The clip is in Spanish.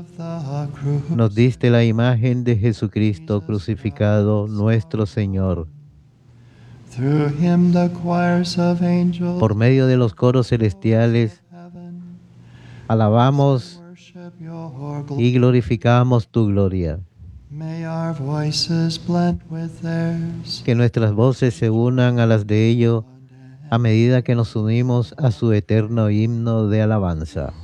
Nos diste la imagen de Jesucristo crucificado, nuestro Señor. Por medio de los coros celestiales, alabamos y glorificamos tu gloria. Que nuestras voces se unan a las de ellos a medida que nos unimos a su eterno himno de alabanza.